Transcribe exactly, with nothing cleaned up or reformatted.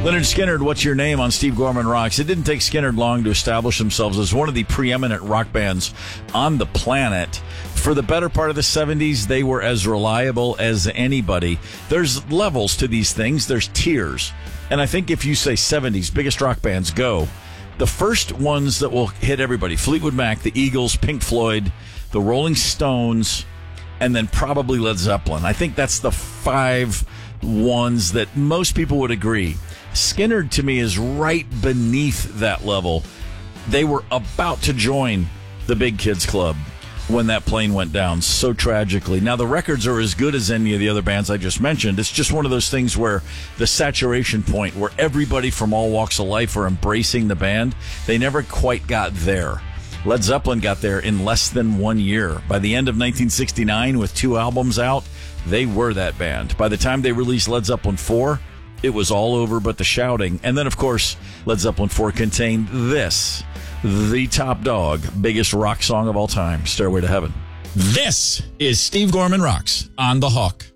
Lynyrd Skynyrd, What's Your Name on Steve Gorman Rocks. It didn't take Skynyrd long to establish themselves as one of the preeminent rock bands on the planet. For the better part of the seventies, they were as reliable as anybody. There's levels to these things. There's tiers. And I think if you say seventies, biggest rock bands, go. The first ones that will hit everybody, Fleetwood Mac, the Eagles, Pink Floyd, the Rolling Stones, and then probably Led Zeppelin. I think that's the five ones that most people would agree. Skynyrd, to me, is right beneath that level. They were about to join the Big Kids Club when that plane went down so tragically. Now, the records are as good as any of the other bands I just mentioned. It's just one of those things where the saturation point, where everybody from all walks of life are embracing the band, they never quite got there. Led Zeppelin got there in less than one year. By the end of nineteen sixty-nine, with two albums out, they were that band. By the time they released Led Zeppelin four, it was all over but the shouting. And then, of course, Led Zeppelin four contained this, the top dog, biggest rock song of all time, Stairway to Heaven. This is Steve Gorman Rocks on The Hawk.